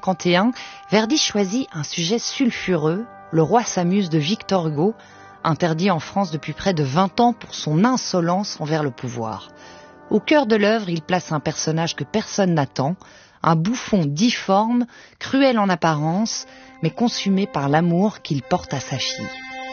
1851, Verdi choisit un sujet sulfureux, Le roi s'amuse de Victor Hugo, interdit en France depuis près de 20 ans pour son insolence envers le pouvoir. Au cœur de l'œuvre, il place un personnage que personne n'attend, un bouffon difforme, cruel en apparence, mais consumé par l'amour qu'il porte à sa fille.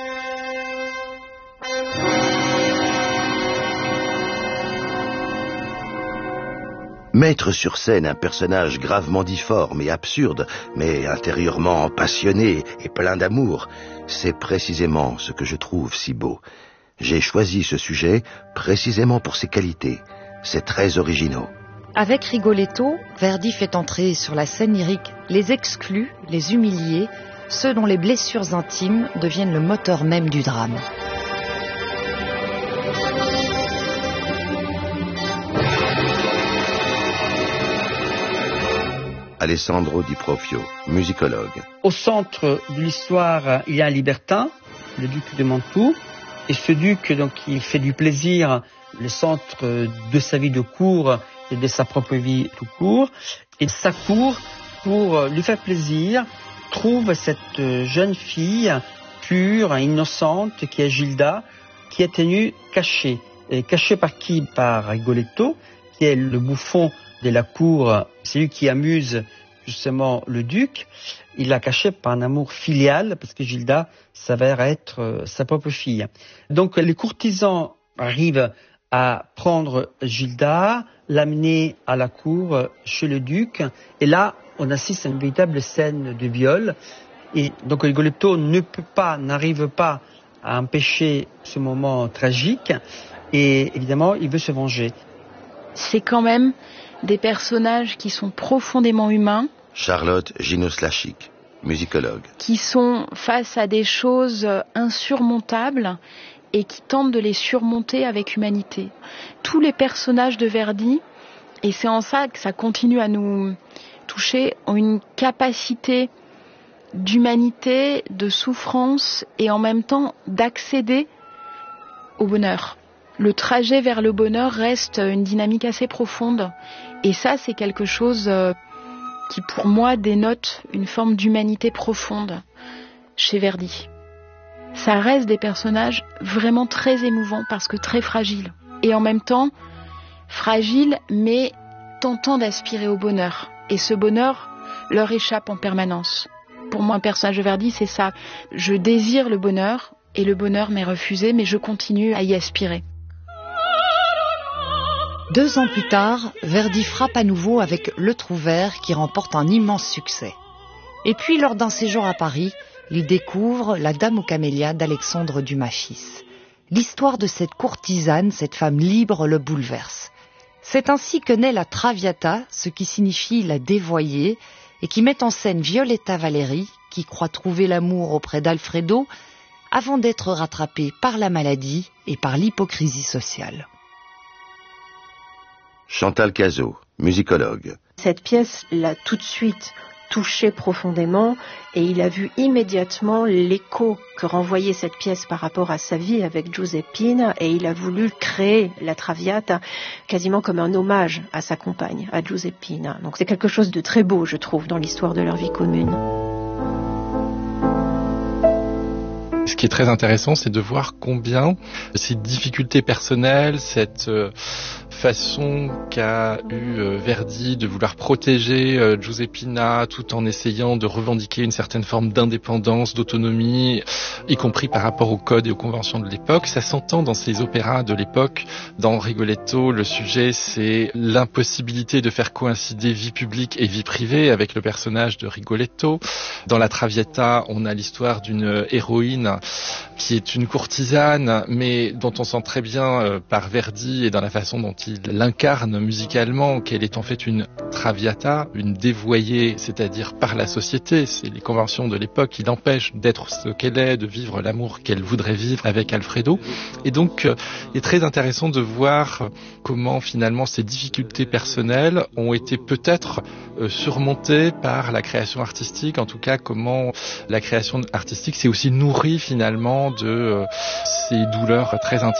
Mettre sur scène un personnage gravement difforme et absurde, mais intérieurement passionné et plein d'amour, c'est précisément ce que je trouve si beau. J'ai choisi ce sujet précisément pour ses qualités, ses traits originaux. Avec Rigoletto, Verdi fait entrer sur la scène lyrique les exclus, les humiliés, ceux dont les blessures intimes deviennent le moteur même du drame. Alessandro Di Profio, musicologue. Au centre de l'histoire, il y a un libertin, le duc de Mantoue. Et ce duc, donc, il fait du plaisir le centre de sa vie de cour et de sa propre vie tout court. Et sa cour, pour lui faire plaisir, trouve cette jeune fille pure, innocente, qui est Gilda, qui est tenue cachée. Et cachée par qui? Par Rigoletto, qui est le bouffon de la cour. C'est lui qui amuse justement le duc. Il l'a cachée par un amour filial, parce que Gilda s'avère être sa propre fille. Donc les courtisans arrivent à prendre Gilda, l'amener à la cour chez le duc, et là on assiste à une véritable scène de viol. Et donc Rigoletto n'arrive pas à empêcher ce moment tragique, et évidemment il veut se venger. C'est quand même des personnages qui sont profondément humains. Charlotte Ginoslachik, musicologue. Qui sont face à des choses insurmontables et qui tentent de les surmonter avec humanité. Tous les personnages de Verdi, et c'est en ça que ça continue à nous toucher, ont une capacité d'humanité, de souffrance et en même temps d'accéder au bonheur. Le trajet vers le bonheur reste une dynamique assez profonde. Et ça, c'est quelque chose qui, pour moi, dénote une forme d'humanité profonde chez Verdi. Ça reste des personnages vraiment très émouvants parce que très fragiles. Et en même temps, fragiles, mais tentant d'aspirer au bonheur. Et ce bonheur leur échappe en permanence. Pour moi, un personnage de Verdi, c'est ça. Je désire le bonheur et le bonheur m'est refusé, mais je continue à y aspirer. 2 ans plus tard, Verdi frappe à nouveau avec Le Trouvère qui remporte un immense succès. Et puis, lors d'un séjour à Paris, il découvre La Dame aux camélias d'Alexandre Dumas fils. L'histoire de cette courtisane, cette femme libre, le bouleverse. C'est ainsi que naît la Traviata, ce qui signifie la dévoyée, et qui met en scène Violetta Valeri, qui croit trouver l'amour auprès d'Alfredo, avant d'être rattrapée par la maladie et par l'hypocrisie sociale. Chantal Cazot, musicologue. Cette pièce l'a tout de suite touché profondément et il a vu immédiatement l'écho que renvoyait cette pièce par rapport à sa vie avec Giuseppina et il a voulu créer la Traviata quasiment comme un hommage à sa compagne, à Giuseppina. Donc c'est quelque chose de très beau, je trouve, dans l'histoire de leur vie commune. Ce qui est très intéressant, c'est de voir combien ces difficultés personnelles, cette façon qu'a eu Verdi de vouloir protéger Giuseppina tout en essayant de revendiquer une certaine forme d'indépendance, d'autonomie, y compris par rapport aux codes et aux conventions de l'époque. Ça s'entend dans ces opéras de l'époque. Dans Rigoletto, le sujet, c'est l'impossibilité de faire coïncider vie publique et vie privée avec le personnage de Rigoletto. Dans la Traviata, on a l'histoire d'une héroïne qui est une courtisane, mais dont on sent très bien par Verdi et dans la façon dont il l'incarne musicalement, qu'elle est en fait une traviata, une dévoyée, c'est-à-dire par la société. C'est les conventions de l'époque qui l'empêchent d'être ce qu'elle est, de vivre l'amour qu'elle voudrait vivre avec Alfredo. Et donc, il est très intéressant de voir comment finalement ces difficultés personnelles ont été peut-être surmontées par la création artistique. En tout cas, comment la création artistique s'est aussi nourrie finalement de ces douleurs très intimes.